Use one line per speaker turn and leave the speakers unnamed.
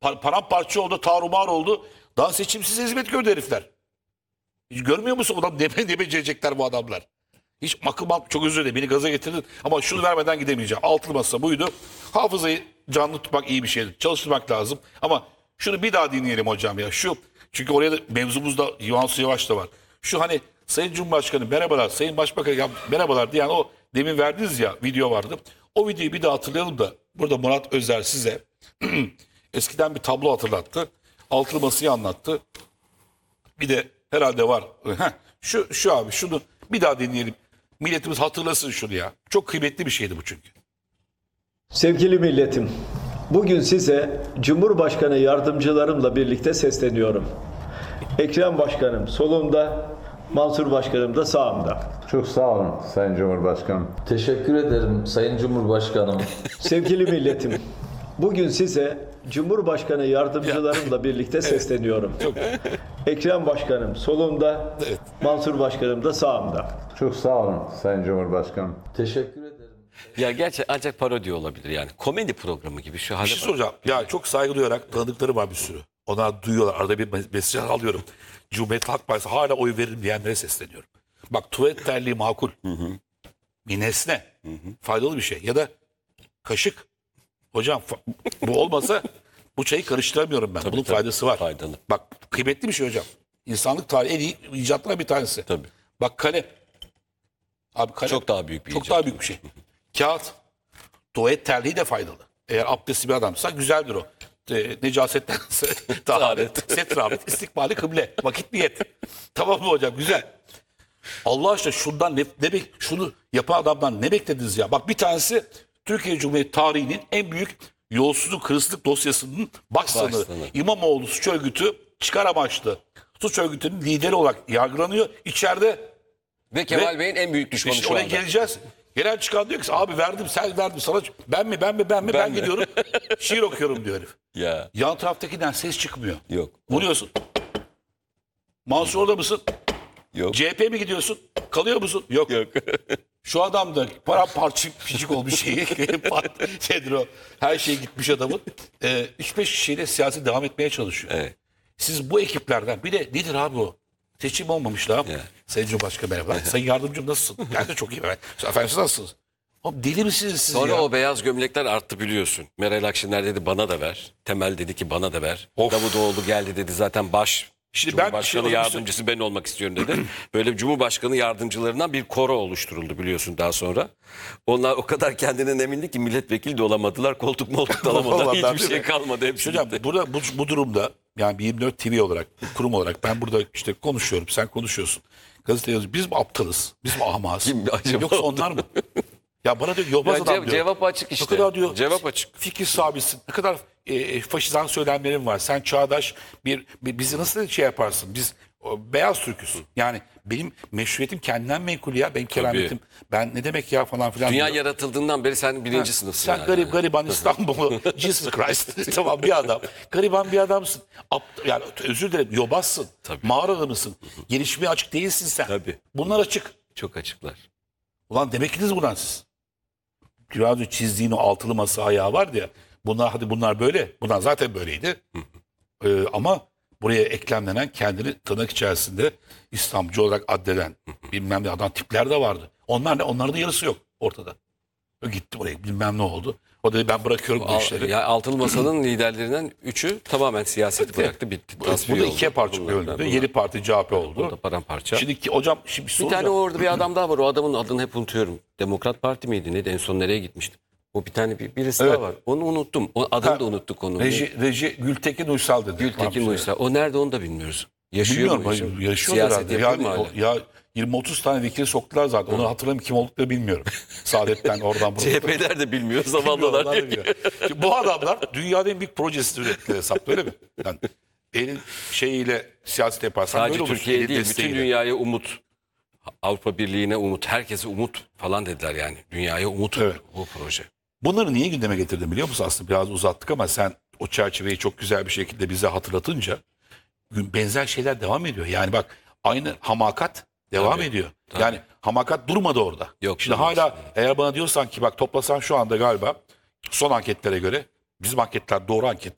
Paramparça oldu, tarumar oldu. Daha seçimsiz hizmet gördü herifler. Hiç görmüyor musun? Ulan ne becerecekler bu adamlar? Hiç çok özür dilerim, beni gaza getirdin. Ama şunu vermeden gidemeyeceğim. Altılı masa buydu. Hafızayı canlı tutmak iyi bir şeydir. Çalıştırmak lazım. Ama şunu bir daha dinleyelim hocam ya. Çünkü oraya da mevzumuzda Yavaş Yavaş da var. Şu hani Sayın Cumhurbaşkanı merhabalar, Sayın Başbakan ya, merhabalar diyen o demin verdiniz ya, video vardı. O videoyu bir daha hatırlayalım da burada Murat Özer size eskiden bir tablo hatırlattı. Altılı masayı anlattı. Bir de herhalde var. Şu abi, şunu bir daha dinleyelim. Milletimiz hatırlasın şunu ya. Çok kıymetli bir şeydi bu çünkü.
Sevgili milletim, bugün size Cumhurbaşkanı yardımcılarımla birlikte sesleniyorum. Ekrem Başkanım solumda, Mansur Başkanım da sağımda.
Çok sağ olun Sayın Cumhurbaşkanım.
Teşekkür ederim Sayın Cumhurbaşkanım.
Sevgili milletim, bugün size Cumhurbaşkanı yardımcılarımla birlikte sesleniyorum. Ekrem Başkanım solumda, Mansur Başkanım da sağımda.
Çok sağ olun Sayın Cumhurbaşkanım.
Teşekkür ederim.
Ya gerçi ancak parodi olabilir yani. Komedi programı gibi şu
Bir
hale
şey
bak.
soracağım. Ya çok saygı duyarak tanıdıkları var bir sürü. Onlar duyuyorlar. Arada bir mesaj alıyorum. Cumhuriyet Halk Partisi hala oy veririm diyenlere sesleniyorum. Bak, tuvalet terliği makul. Bir nesne. Faydalı bir şey. Ya da kaşık. Hocam bu olmasa bu çayı karıştıramıyorum ben. Bunun faydası var.
Faydalı.
Bak, kıymetli bir şey hocam. İnsanlık tarihi en iyi icatlarından bir tanesi.
Tabii.
Bak, kalem. Abi kalem.
Çok daha büyük bir
Çok
icat.
daha büyük bir şey. Kağıt. Tuvalet terliği de faydalı. Eğer abdestli bir adamsa güzeldir o. Necasettense taharet, setravet, istikbali kıble, vakit niyet. Tamam mı hocam? Güzel. Allah aşkına şundan şunu yapan adamdan ne beklediniz ya? Bak, bir tanesi Türkiye Cumhuriyeti tarihinin en büyük yolsuzluk, hırsızlık dosyasının başsanığı.
Başsanığı.
İmamoğlu suç örgütü çıkar amaçlı suç örgütünün lideri olarak yargılanıyor. İçeride
Ve Kemal Bey'in en büyük düşmanı
işte
şu
oraya
anda.
geleceğiz. Gelen çıkan diyor ki abi verdim, sen verdin, sana ben gidiyorum şiir okuyorum diyor herif.
Ya
Yan taraftakinden ses çıkmıyor.
yok.
Vuruyorsun. Mansur orada mısın?
Yok.
CHP mi gidiyorsun? Kalıyor musun? Yok.
Yok.
Şu adam da paramparça picik olmuş şeyi. Nedir o? Her şey gitmiş adamın. 3-5 kişiyle siyasi devam etmeye çalışıyor.
Evet.
Siz bu ekiplerden bir de nedir abi o? Seçim olmamış daha.
Evet.
Sayın Cumhurbaşkanı merhaba. Sayın Yardımcım nasılsın? Ben de çok iyi. Efendim siz nasılsınız? Oğlum deli misiniz siz
Sonra
ya?
o beyaz gömlekler arttı biliyorsun. Meral Akşener dedi bana da ver. Temel dedi ki bana da ver.
Of.
Davutoğlu geldi dedi zaten
Şimdi ben
Cumhurbaşkanı
şey-
yardımcısı ben olmak istiyorum dedi. Böyle Cumhurbaşkanı yardımcılarından bir koro oluşturuldu biliyorsun daha sonra. Onlar o kadar kendinden emindi ki milletvekili de olamadılar. Koltuk moltuk da alamadılar.
Olamadılar,
Hiçbir
değil
şey
mi?
kalmadı. Hepsi
Hocam
gitti.
burada bu durumda yani bir 24 TV olarak, kurum olarak ben burada işte konuşuyorum, sen konuşuyorsun. Gazete yazıyor. Biz mi aptalız? Biz mi ahmağız?
Kim acaba?
Yoksa onlar mı? Ya bana diyor yobaz
Ya
adam diyor.
cevap açık işte.
Ne kadar diyor.
Cevap açık.
Fikir sahibisin. Ne kadar faşizan söylemlerin var. Sen çağdaş bizi nasıl şey yaparsın? Biz beyaz Türk'üz. Yani benim meşruiyetim kendinden menkul ya. Benim kerametim. Ben ne demek ya falan filan.
Dünya
diyor.
yaratıldığından beri sen birinci sınıfsın.
Sen
yani.
gariban İstanbul'u Jesus Christ tamam bir adam. Gariban bir adamsın. Yani özür dilerim, yobazsın.
Tabii.
Mağarada mısın? Gelişmeye açık değilsin sen.
Tabii.
Bunlar açık.
Çok açıklar.
Ulan demektiniz buradan siz. Biraz önce çizdiğin o altılı masa ayağı vardı ya. Bunlar böyle. Bunlar zaten böyleydi. Ama buraya eklemlenen kendini tırnak içerisinde İslamcı olarak addeden bilmem ne adam tipler de vardı. Onlar ne? Onların da yarısı yok ortada. O gitti oraya bilmem ne oldu. O dedi ben bırakıyorum bu işleri.
Ya Altılı Masa'nın liderlerinden üçü tamamen siyaseti bıraktı bitti. Tasfiye
Burada
oldu.
ikiye parça bölündü.
Bunlar-
Yeni parti CHP
Burada
oldu.
paramparça.
Şimdi hocam bir
Bir
soru
tane orada bir adam daha var. O adamın adını hep unutuyorum. Demokrat Parti miydi? Neydi? En son nereye gitmişti? O bir tane birisi
Evet.
daha var. Onu unuttum. O adını da unuttuk onu.
Reji Gültekin Uysal dedi.
Gültekin Uysal. O nerede onu da bilmiyoruz. Yaşıyor
Bilmiyorum.
mu?
Hayır, yaşıyor
Siyaset
herhalde.
yapıyor
Yani
mu hala?
ya 20-30 tane vekili soktular zaten. Onu hatırlamıyorum, kim olduklarını bilmiyorum. Saadet'ten oradan buradan.
CHP'ler de bilmiyor.
Bilmiyorum,
Zavallılar.
onlar da bilmiyor. Şimdi bu adamlar dünyanın en büyük projesini ürettiler hesapta, öyle mi? Yani elin şeyiyle siyaset yaparsan
Sadece
böyle olur.
Türkiye
Elin
değil. Bütün
desteğiyle.
dünyaya umut. Avrupa Birliği'ne umut. Herkese umut falan dediler yani. Dünyaya umut
Evet.
bu proje.
Bunları niye gündeme getirdim biliyor musun aslında? Biraz uzattık ama sen o çerçeveyi çok güzel bir şekilde bize hatırlatınca benzer şeyler devam ediyor. Yani bak, aynı hamakat devam
Tabii,
ediyor.
tabii.
Yani hamakat durmadı orada.
Yok,
Şimdi
durmaz.
hala eğer bana diyorsan ki bak toplasan şu anda galiba son anketlere göre bizim anketler doğru anketler.